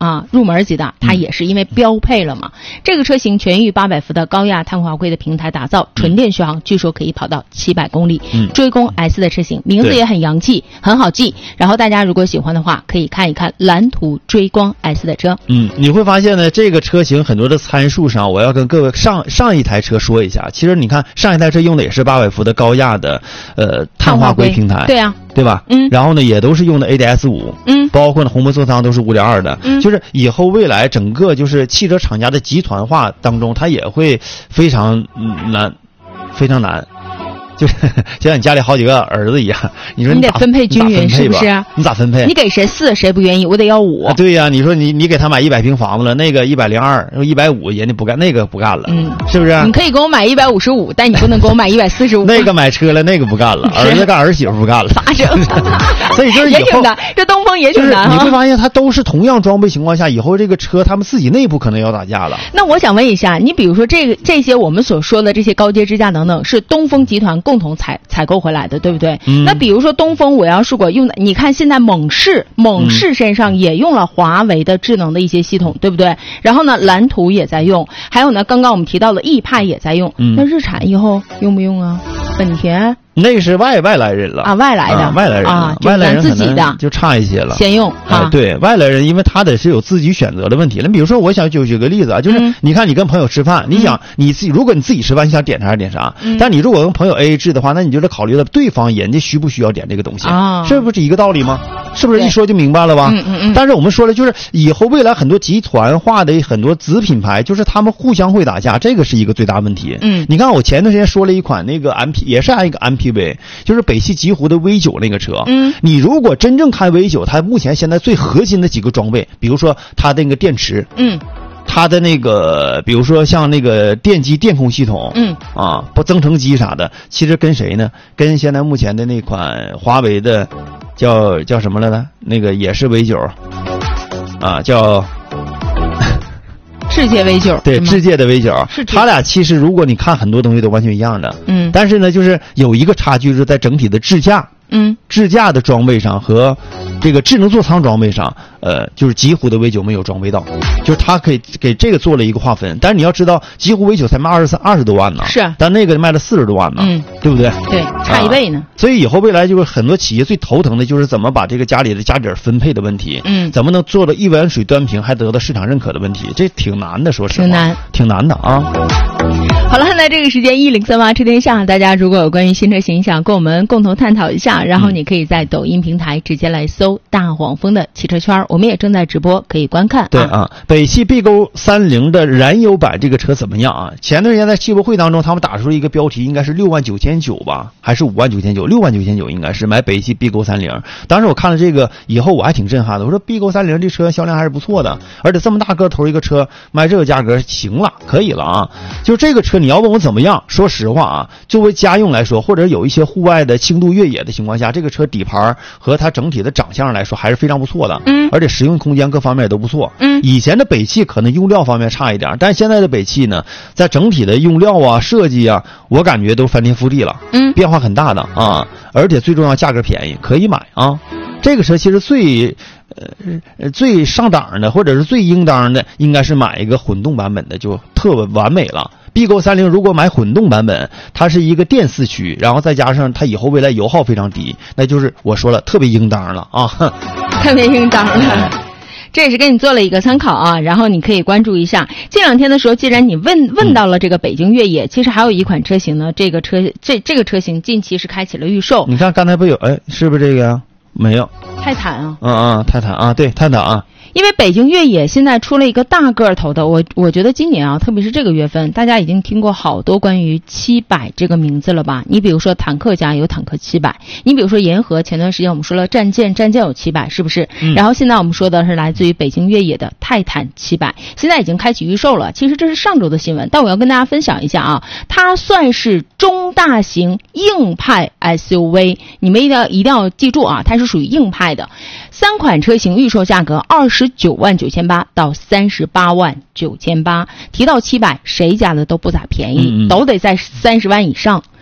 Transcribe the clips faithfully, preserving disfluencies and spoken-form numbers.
啊，入门级的它也是因为标配了嘛。嗯、这个车型全域八百伏的高压碳化硅的平台打造，纯电续航据说可以跑到七百公里。嗯，追光 S 的车型，名字也很洋气，很好记。然后大家如果喜欢的话，可以看一看蓝图追光 S 的车。 嗯，你会发现呢，这个车型很多的参数上，我要跟各位上上一台车说一下。其实你看上一台车用的也是八百伏的高压的呃碳化硅平台， 对啊。 对吧？ 嗯， 然后呢，也都是用的 A D S 五， 嗯， 包括呢红木座舱都是 五点二 的，嗯，就是以后未来整个就是汽车厂家的集团化当中，它也会非常难，非常难。就是就像你家里好几个儿子一样，你说 你, 你得分配均匀，是不是？ 你咋分配？ 你给谁四，谁不愿意？我得要五。 啊、对呀、啊，你说你你给他买一百平房子了，那个一百零二，一百五，人家不干，那个不干了，嗯，是不是？ 你可以给我买一百五十五，但你不能给我买一百四十五。 那个买车了，那个不干了，儿子干儿媳妇不干了， 咋整？ 所以就是以后也挺难，这东风也挺难、啊就是、你会发现，它都是同样装备情况下，以后这个车他们自己内部可能要打架了。 那我想问一下，你比如说这个这些我们所说的这些高阶支架等等，是东风集团共同采采购回来的，对不对？嗯、那比如说东风，我要如果用的，你看现在猛士，猛士身上也用了华为的智能的一些系统，对不对？然后呢，蓝图也在用，还有呢，刚刚我们提到的 E 派也在用。嗯、那日产以后用不用啊？本田？ 那个是外外来人了啊，外来的、 啊、外来人啊， 外来人自己的就差一些了， 先用啊、 呃。对外来人，因为他得是有自己选择的问题了。比如说，我想就举个例子啊，就是、嗯、你看你跟朋友吃饭，你想、嗯、你自己，如果你自己吃饭，你想点啥点啥，嗯、但你如果跟朋友 A A 制的话，那你就得考虑到对方人家需不需要点这个东西啊，是不是一个道理吗？是不是一说就明白了吧？ 嗯嗯嗯。 但是我们说了，就是以后未来很多集团化的很多子品牌，就是他们互相会打架，这个是一个最大问题。 嗯， 你看我前段时间说了一款那个 M P， 也是按一个 M P V， 就是北汽极狐的 V 九 那个车。 嗯， 你如果真正开 V 九， 它目前现在最核心的几个装备，比如说它的那个电池， 嗯， 它的那个比如说像那个电机电控系统， 嗯啊，不增程机啥的，其实跟谁呢？跟现在目前的那款华为的叫叫什么来着？那个也是 V 九， 啊，叫世界 V 九， 对，世界的 V 九， 他俩其实如果你看很多东西都完全一样的， 嗯， 但是呢，就是有一个差距是在整体的智驾， 嗯， 智驾的装备上和这个智能座舱装备上，呃，就是极狐的 V 九 没有装备到，就是它可以给这个做了一个划分。但是你要知道，极狐 V 九 才卖二十三二十多万呢， 是， 但那个卖了四十多万呢， 嗯， 对不对？ 对，差一倍呢、 啊。所以以后未来就是很多企业最头疼的就是怎么把这个家里的家底儿分配的问题， 嗯， 怎么能做到一碗水端平还得到市场认可的问题，这挺难的，说实话， 挺难， 挺难的啊。 好了，那这个时间一零三八车天下，大家如果有关于新车形象，跟我们共同探讨一下，然后你可以在抖音平台直接来搜大黄蜂的汽车圈，我们也正在直播，可以观看、啊。 对啊，北汽必勾三零的燃油版这个车怎么样啊？前段时间在汽博会当中，他们打出了一个标题，应该是六万九千九吧，还是五万九千九？六万九千九应该是买北汽必勾三零。当时我看了这个以后，我还挺震撼的。我说必勾三零这车销量还是不错的，而且这么大个头一个车卖这个价格行了，可以了啊。就这个车你要问我怎么样，说实话啊，作为家用来说，或者有一些户外的轻度越野的情况下，这个车底盘和它整体的长相来说还是非常不错的。 嗯， 而且使用空间各方面也都不错。 嗯， 以前的北汽可能用料方面差一点，但现在的北汽呢，在整体的用料啊、设计啊，我感觉都翻天覆地了。 嗯， 变化很大的啊，而且最重要价格便宜，可以买啊。这个车其实最呃最上档的或者是最应当的，应该是买一个混动版本的，就特完美了。必勾三零如果买混动版本，它是一个电四驱，然后再加上它以后未来油耗非常低，那就是我说了特别应当了啊， 特别应当了。这也是给你做了一个参考啊，然后你可以关注一下。这两天的时候，既然你问问到了这个北京越野，嗯、其实还有一款车型呢，这个车这这个车型近期是开启了预售。 你看刚才不有哎，是不是这个呀？没有。 泰坦啊。 嗯嗯，泰坦啊，对，泰坦啊。 因为北京越野现在出了一个大个头的，我我觉得今年啊，特别是这个月份，大家已经听过好多关于七百这个名字了吧？你比如说坦克家有坦克七百，你比如说沿河前段时间我们说了战舰，战舰有七百，是不是？嗯、然后现在我们说的是来自于北京越野的泰坦七百，现在已经开启预售了。其实这是上周的新闻，但我要跟大家分享一下啊，它算是中大型硬派 S U V， 你们一定要一定要记住啊，它是属于硬派的。三款车型预售价格二十九万九千八到三十八万九千八，提到七百，谁家的都不咋便宜，嗯嗯都得在三十万以上。 对。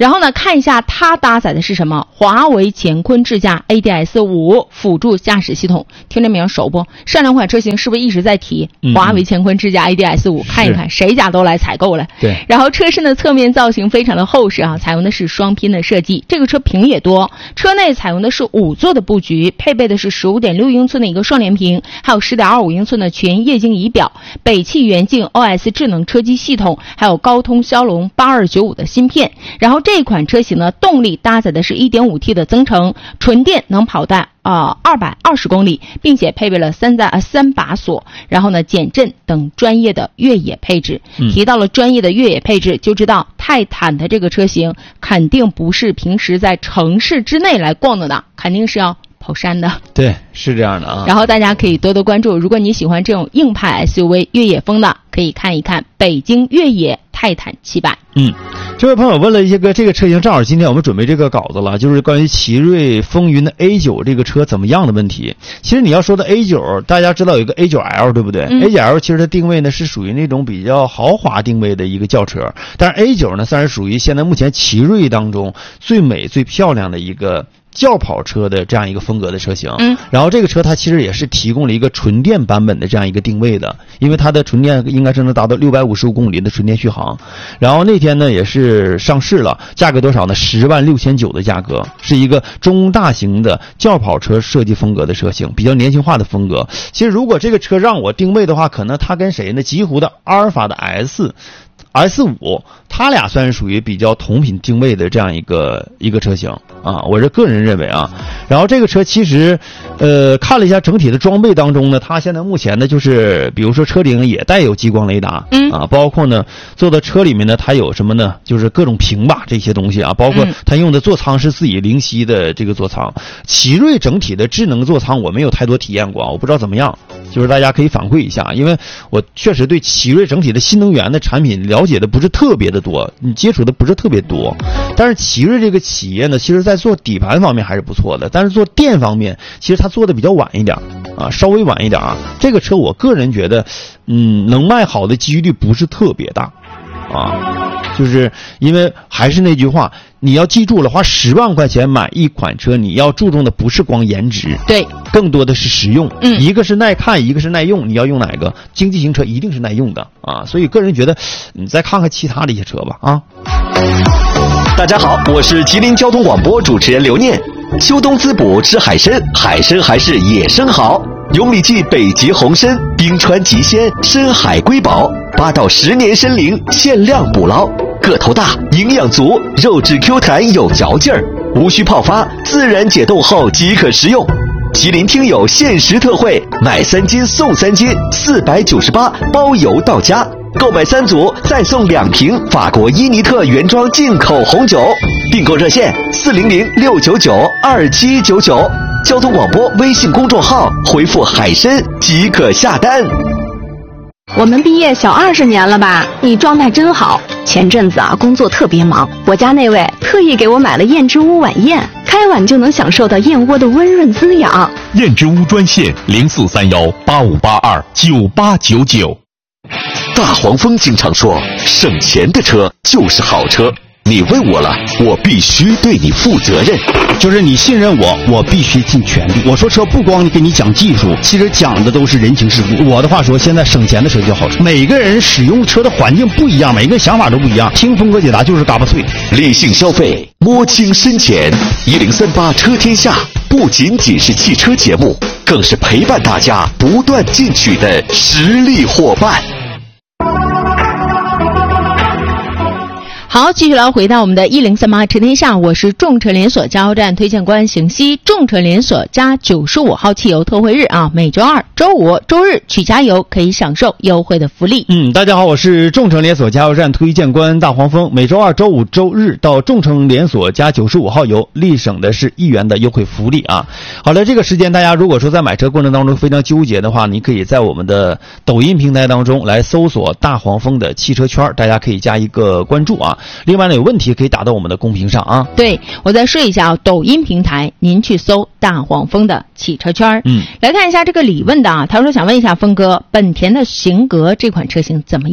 然后呢，看一下它搭载的是什么？华为乾坤智驾 A D S 五 辅助驾驶系统，听这名熟不？上两款车型是不是一直在提、嗯、华为乾坤智驾 A D S 五？ 看一看谁家都来采购了。 对。 然后车身的侧面造型非常的厚实啊，采用的是双拼的设计，这个车屏也多，车内采用的是五座的布局，配备的是 十五点六英寸的一个双联屏，还有 十点二五英寸的全液晶仪表，北汽元境 O S 智能车机系统，还有高通骁龙八二九五的芯片。然后这款车型呢，动力搭载的是 一点五 T 的增程，纯电能跑到啊二百二十公里，并且配备了三在三把锁，然后呢减震等专业的越野配置。嗯、提到了专业的越野配置，就知道泰坦的这个车型肯定不是平时在城市之内来逛的的，肯定是要跑山的。 对，是这样的啊。 然后大家可以多多关注，如果你喜欢这种硬派 S U V 越野风的，可以看一看北京越野泰坦七百。 嗯，这位朋友问了一个这个车型，正好今天我们准备这个稿子了，就是关于奇瑞风云的 A 九 这个车怎么样的问题。其实你要说的 A 九， 大家知道有一个 A 九 L 对不对、嗯、A 九 L 其实它定位呢是属于那种比较豪华定位的一个轿车，但是 A 九 呢算是属于现在目前奇瑞当中最美最漂亮的一个轿跑车的这样一个风格的车型。嗯，然后这个车它其实也是提供了一个纯电版本的这样一个定位的，因为它的纯电应该是能达到六百五十五公里的纯电续航。然后那天呢也是上市了，价格多少呢？十万六千九的价格，是一个中大型的轿跑车设计风格的车型，比较年轻化的风格。其实如果这个车让我定位的话，可能它跟谁呢？极狐的阿尔法的 S S 五， 它俩算是属于比较同品定位的这样一个一个车型啊，我是个人认为啊。然后这个车其实呃看了一下整体的装备当中呢，它现在目前呢就是比如说车顶也带有激光雷达，嗯啊，包括呢坐在车里面呢它有什么呢？就是各种屏吧这些东西啊，包括它用的座舱是自己灵犀的这个座舱。奇瑞整体的智能座舱我没有太多体验过啊，我不知道怎么样，就是大家可以反馈一下，因为我确实对奇瑞整体的新能源的产品了解的不是特别的多，你接触的不是特别多。但是奇瑞这个企业呢，其实在做底盘方面还是不错的，但是做电方面其实它做的比较晚一点啊，稍微晚一点啊。这个车我个人觉得嗯能卖好的几率不是特别大啊，就是因为还是那句话，你要记住了，花十万块钱买一款车，你要注重的不是光颜值， 对， 更多的是实用。嗯，一个是耐看，一个是耐用，你要用哪个？经济型车一定是耐用的啊，所以个人觉得你再看看其他的一些车吧啊。 大家好，我是吉林交通广播主持人刘念。秋冬滋补吃海参，海参还是野生好。永里记北极红参，冰川极鲜，深海瑰宝，八到十年参龄，限量捕捞，个头大，营养足，肉质 Q 弹有嚼劲儿，无需泡发，自然解冻后即可食用。吉林听友限时特惠，买三斤送三斤，四百九十八包邮到家。购买三组再送两瓶法国伊尼特原装进口红酒。订购热线四零零六九九二七九九，交通广播微信公众号回复海参即可下单。 我们毕业小二十年了吧？你状态真好。前阵子啊，工作特别忙，我家那位特意给我买了燕之屋晚宴，开碗就能享受到燕窝的温润滋养。 燕之屋专线零四三幺八五八二九八九九。 大黄蜂经常说，省钱的车就是好车。你问我了，我必须对你负责任。 就是你信任我，我必须尽全力。我说车不光给你讲技术，其实讲的都是人情世故。我的话说，现在省钱的车就好车。每个人使用车的环境不一样，每个人想法都不一样。听峰哥解答就是嘎巴脆， 理性消费，摸清深浅。一零三八车天下不仅仅是汽车节目，更是陪伴大家不断进取的实力伙伴。 好，继续来回到我们的一零三八车天下，我是众诚连锁加油站推荐官邢西。众诚连锁加九十五号汽油特惠日啊，每周二、周五、周日去加油可以享受优惠的福利。 嗯，大家好，我是众诚连锁加油站推荐官大黄蜂。每周二、周五、周日到众诚连锁加九十五号油，立省的是一元的优惠福利啊。好了，这个时间大家如果说在买车过程当中非常纠结的话，你可以在我们的抖音平台当中来搜索大黄蜂的汽车圈，大家可以加一个关注啊。另外呢，有问题可以打到我们的公屏上啊。 对，我再说一下啊，抖音平台您去搜大黄蜂的汽车圈。嗯，来看一下这个李问的啊，他说想问一下峰哥，本田的型格这款车型怎么样？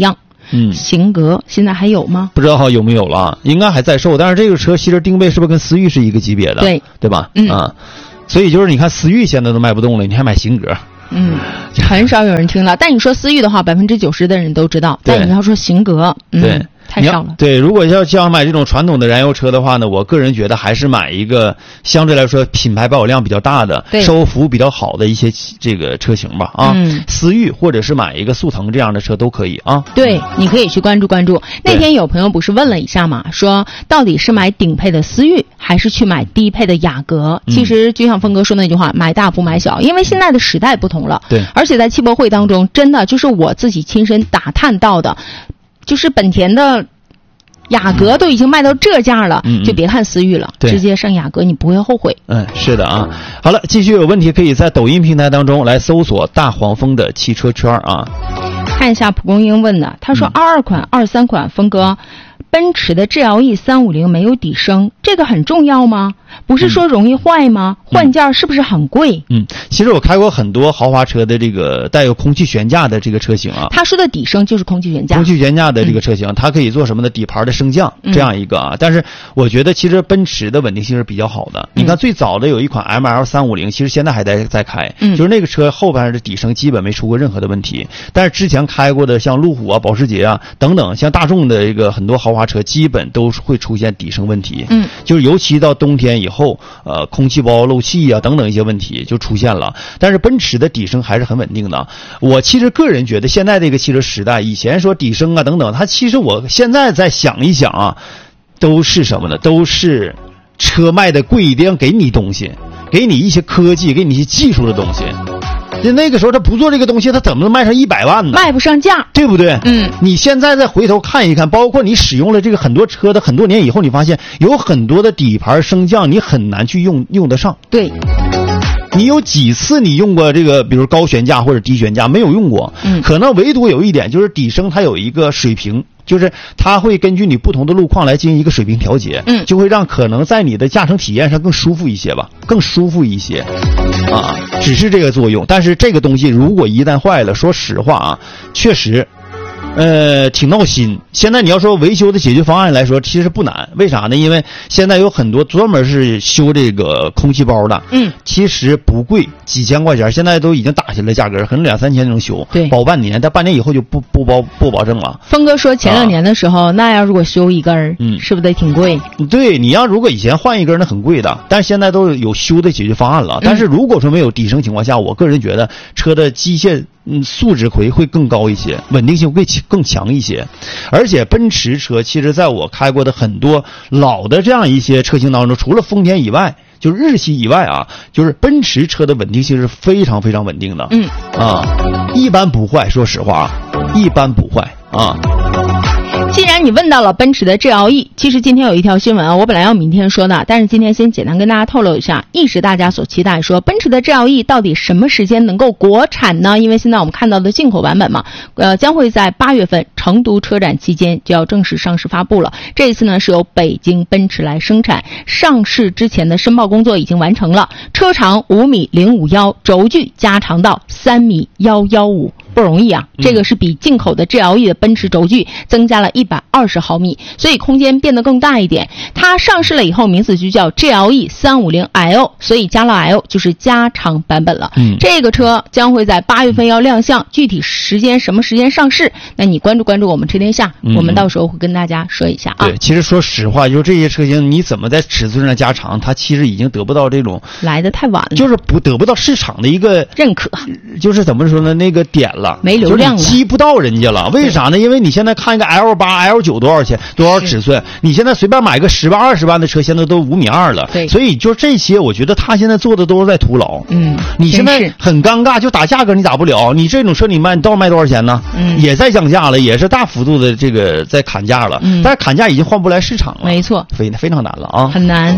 嗯， 型格现在还有吗？ 不知道有没有了，应该还在售。但是这个车其实定位是不是跟思域是一个级别的？ 对， 对吧？ 嗯啊，所以就是你看思域现在都卖不动了，你还买型格？ 嗯，很少有人听了。但你说思域的话，百分之九十的人都知道。 对， 但你要说型格，嗯、 对。 太少了。 对，如果要想买这种传统的燃油车的话呢，我个人觉得还是买一个相对来说品牌保有量比较大的、售后服务比较好的一些这个车型吧。啊，嗯、思域或者是买一个速腾这样的车都可以啊。 对，你可以去关注关注。那天有朋友不是问了一下嘛，说到底是买顶配的思域还是去买低配的雅阁？嗯、其实就像峰哥说那句话，买大不买小，因为现在的时代不同了。 对， 而且在汽博会当中，真的就是我自己亲身打探到的。就是本田的雅阁都已经卖到这价了，嗯嗯就别看思域了，直接上雅阁你不会后悔。 嗯，是的啊。好了，继续有问题可以在抖音平台当中来搜索大黄蜂的汽车圈啊。 看一下蒲公英问的，他说二二款、二三款，峰哥，奔驰的 G L E 三五零没有底升，这个很重要吗？不是说容易坏吗？嗯、换件是不是很贵？ 嗯，其实我开过很多豪华车的这个带有空气悬架的这个车型啊。 他说的底升就是空气悬架。 空气悬架的这个车型，嗯、它可以做什么的？底盘的升降这样一个啊。嗯、但是我觉得其实奔驰的稳定性是比较好的。嗯、你看最早的有一款 M L 三五零，其实现在还在在开，嗯、就是那个车后边的底升基本没出过任何的问题。但是之前开过的像路虎啊、保时捷啊等等，像大众的一个很多豪华车，基本都会出现底升问题。嗯，就是尤其到冬天以后，呃。空气包漏气啊等等一些问题就出现了，但是奔驰的底升还是很稳定的。我其实个人觉得现在这个汽车时代，以前说底升啊等等，它其实我现在再想一想啊，都是什么呢？都是车卖的贵一点，给你东西，给你一些科技，给你一些技术的东西。就那个时候他不做这个东西，他怎么能卖上一百万呢？ 卖不上价， 对不对？ 嗯， 你现在再回头看一看，包括你使用了这个很多车的很多年以后，你发现有很多的底盘升降你很难去用用得上。 对， 你有几次你用过这个，比如高悬架或者低悬架没有用过？嗯，可能唯独有一点就是底升它有一个水平。就是它会根据你不同的路况来进行一个水平调节，嗯，就会让可能在你的驾乘体验上更舒服一些吧，更舒服一些，啊，只是这个作用。但是这个东西如果一旦坏了，说实话啊，确实，呃，挺闹心。现在你要说维修的解决方案来说，其实不难。为啥呢？因为现在有很多专门是修这个空气包的，嗯，其实不贵，几千块钱，现在都已经打下来价格，可能两三千能修， 对， 保半年，但半年以后就不不保不保证了。 峰哥说前两年的时候，啊、那要如果修一根儿，嗯，是不是得挺贵？ 对，你要如果以前换一根，那很贵的，但是现在都有修的解决方案了。嗯、但是如果说没有底升情况下，我个人觉得车的机械嗯素质会会更高一些，稳定性会更强一些。而且奔驰车其实在我开过的很多老的这样一些车型当中，除了丰田以外，就是日系以外啊，就是奔驰车的稳定性是非常非常稳定的。嗯啊，一般不坏，说实话，一般不坏啊。 既然你问到了奔驰的 G L E， 其实今天有一条新闻啊，我本来要明天说的，但是今天先简单跟大家透露一下，一时大家所期待，说奔驰的 G L E 到底什么时间能够国产呢？因为现在我们看到的进口版本嘛，呃，将会在八月份成都车展期间就要正式上市发布了。这一次呢是由北京奔驰来生产，上市之前的申报工作已经完成了，车长五米零五幺，轴距加长到三米幺幺五。不容易啊，这个是比进口的 G L E 的奔驰轴距增加了一百二十毫米，所以空间变得更大一点。它上市了以后名字就叫 G L E 三五零 L， 所以加了 L 就是加长版本了。嗯，这个车将会在八月份要亮相，具体时间什么时间上市，那你关注关注我们车天下，嗯、我们到时候会跟大家说一下啊。 对，其实说实话，就是这些车型你怎么在尺寸上加长，它其实已经得不到这种来得太晚了， 就是不得不到市场的一个认可， 就是怎么说呢，那个点了。 没流量了， 激不到人家了。为啥呢？因为你现在看一个 L 八、L 九多少钱，多少尺寸？你现在随便买个十万、二十万的车，现在都五米二了。 对， 所以就这些，我觉得他现在做的都是在徒劳。嗯，你现在很尴尬，就打价格你打不了。你这种车你卖，你到底卖多少钱呢？嗯，也在降价了，也是大幅度的这个在砍价了。嗯，但是砍价已经换不来市场了。 没错， 非非常难了啊， 很难。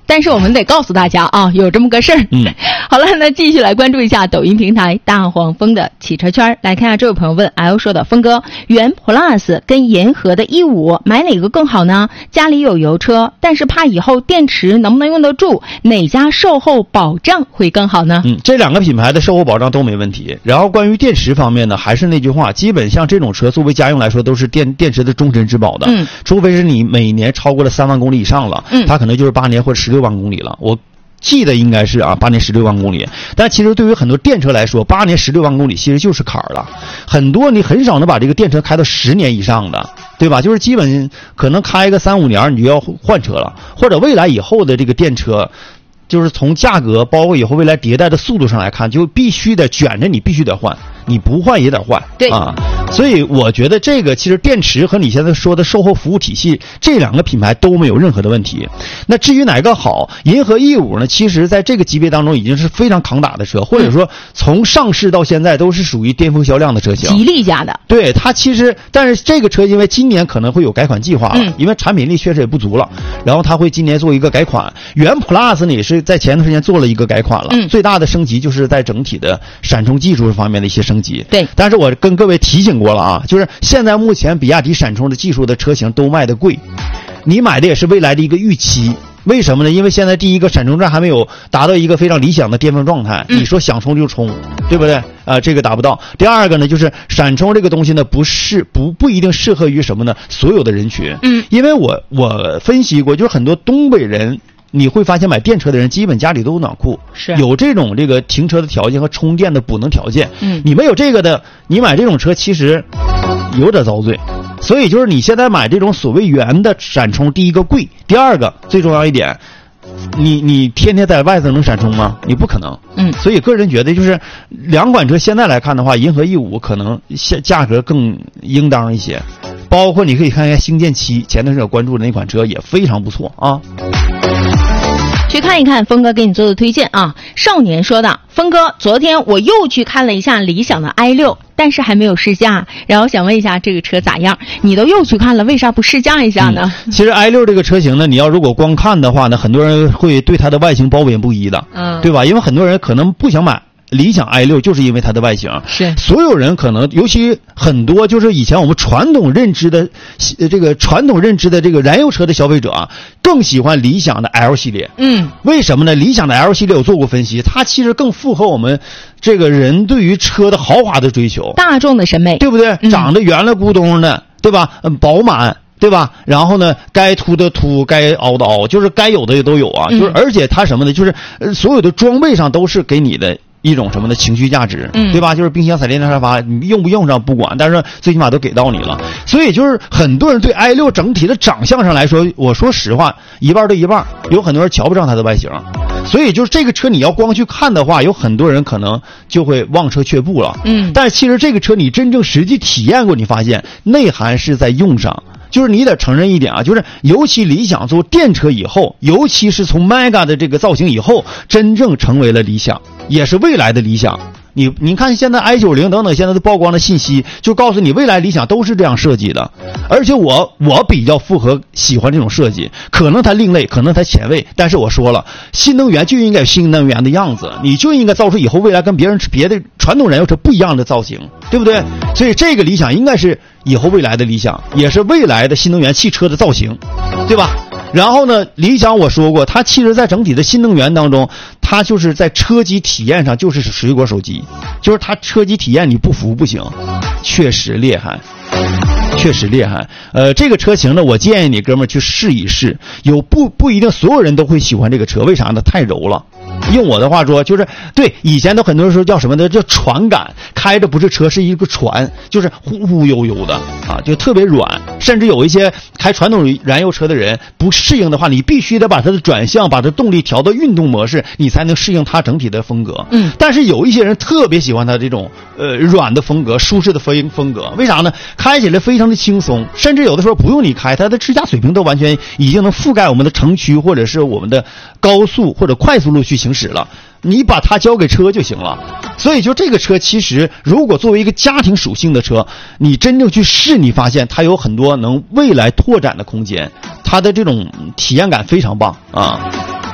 但是我们得告诉大家啊，有这么个事儿。 嗯， 好了，那继续来关注一下抖音平台大黄蜂的汽车圈。来看下这位朋友问 L 说的，峰哥，元 Plus 跟延和的 E 五买哪个更好呢？家里有油车，但是怕以后电池能不能用得住，哪家售后保障会更好呢？ 嗯，这两个品牌的售后保障都没问题。然后关于电池方面呢，还是那句话，基本像这种车作为家用来说，都是电电池的终身质保的。 嗯， 除非是你每年超过了三万公里以上了， 嗯， 它可能就是八年或者十六万公里了。我记得应该是啊，八年十六万公里。但其实对于很多电车来说，八年十六万公里其实就是坎儿了。很多你很少能把这个电车开到十年以上的，对吧？就是基本可能开个三五年你就要换车了，或者未来以后的这个电车。就是从价格，包括以后未来迭代的速度上来看，就必须得卷着你，必须得换，你不换也得换， 对啊。所以我觉得这个其实电池和你现在说的售后服务体系，这两个品牌都没有任何的问题。那至于哪个好，银河 E 五呢？其实在这个级别当中已经是非常扛打的车，或者说从上市到现在都是属于巅峰销量的车型。 吉利家的， 对它其实，但是这个车因为今年可能会有改款计划了， 嗯， 因为产品力确实也不足了，然后它会今年做一个改款。元 Plus 呢也是在前段时间做了一个改款了， 嗯， 最大的升级就是在整体的闪充技术方面的一些升级。 对， 但是我跟各位提醒过了啊，就是现在目前比亚迪闪充的技术的车型都卖的贵，你买的也是未来的一个预期。为什么呢？因为现在第一个闪充站还没有达到一个非常理想的巅峰状态， 嗯， 你说想充就充，对不对？啊、呃，这个达不到。第二个呢，就是闪充这个东西呢，不是不不一定适合于什么呢？所有的人群。 嗯， 因为我我分析过，就是很多东北人。你会发现买电车的人基本家里都有暖库， 是有这种这个停车的条件和充电的补能条件。 嗯， 你没有这个的，你买这种车其实有点遭罪。所以就是你现在买这种所谓原的闪充，第一个贵，第二个最重要一点，你你天天在外头能闪充吗？你不可能。 嗯， 所以个人觉得就是两款车现在来看的话，银河 E 五可能价价格更应当一些。包括你可以看一下星舰七，前段时间有关注的那款车也非常不错啊。 去看一看峰哥给你做的推荐啊。少年说的，峰哥，昨天我又去看了一下理想的 i 六，但是还没有试驾，然后想问一下这个车咋样？你都又去看了，为啥不试驾一下呢？ 嗯、其实 i 六这个车型呢，你要如果光看的话呢，很多人会对它的外形褒贬不一的， 嗯， 对吧？因为很多人可能不想买理想 i 六，就是因为它的外形。 是所有人可能，尤其很多就是以前我们传统认知的这个传统认知的这个燃油车的消费者啊，更喜欢理想的 L 系列。 嗯， 为什么呢？理想的 L 系列我做过分析，它其实更符合我们这个人对于车的豪华的追求， 大众的审美， 对不对？ 嗯、 长得圆了咕咚的，对吧？嗯，饱满。对吧？然后呢，该凸的凸，该凹的凹，就是该有的也都有啊。 嗯、 就是而且它什么呢？就是呃，所有的装备上都是给你的一种什么的情绪价值， 嗯， 对吧？就是冰箱、彩电、沙发，你用不用上不管，但是最起码都给到你了。所以就是很多人对 i 六整体的长相上来说，我说实话，一半对一半，有很多人瞧不上它的外形。所以就是这个车，你要光去看的话，有很多人可能就会望车却步了。 嗯， 但是其实这个车你真正实际体验过，你发现内涵是在用上。就是你得承认一点啊，就是尤其理想做电车以后，尤其是从 Mega 的这个造型以后，真正成为了理想，也是未来的理想。你你看现在 i 九零 等等现在的曝光的信息，就告诉你未来理想都是这样设计的。而且我我比较符合喜欢这种设计，可能它另类，可能它前卫，但是我说了，新能源就应该有新能源的样子，你就应该造出以后未来跟别人别的传统燃油车不一样的造型，对不对？所以这个理想应该是以后未来的理想，也是未来的新能源汽车的造型，对吧？然后呢，理想我说过，它其实在整体的新能源当中，它就是在车机体验上就是水果手机，就是它车机体验你不服不行，确实厉害。确实厉害，呃，这个车型呢，我建议你哥们儿去试一试。有不不一定所有人都会喜欢这个车，为啥呢？太柔了。用我的话说，就是对以前都很多人说叫什么的，叫船感，开着不是车，是一个船，就是忽忽悠悠的啊，就特别软。甚至有一些开传统燃油车的人不适应的话，你必须得把它的转向，把它动力调到运动模式，你才能适应它整体的风格。 嗯， 但是有一些人特别喜欢它这种呃软的风格、舒适的风风格，为啥呢？开起来非常的轻松，甚至有的时候不用你开，它的支架水平都完全已经能覆盖我们的城区或者是我们的高速或者快速路去行驶了。你把它交给车就行了。所以就这个车其实如果作为一个家庭属性的车，你真正去试，你发现它有很多能未来拓展的空间，它的这种体验感非常棒啊。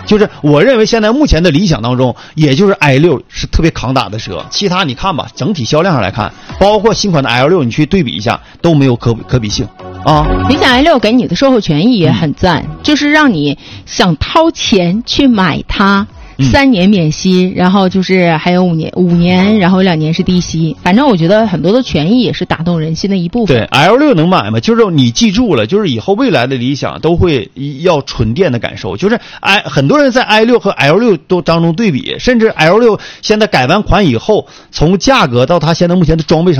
就是我认为现在目前的理想当中，也就是 i 六是特别抗打的车，其他你看吧，整体销量上来看，包括新款的 L 六，你去对比一下都没有可可比性啊。 理想 i 六给你的售后权益也很赞，嗯、就是让你想掏钱去买它。三年免息，然后就是还有五年，五年，然后有两年是低息。反正我觉得很多的权益也是打动人心的一部分。 对 ，L 六能买吗？就是你记住了，就是以后未来的理想都会要纯电的感受。就是 i 很多人在 i 六和 L 六都当中对比，甚至 L 六现在改完款以后，从价格到它现在目前的装备上。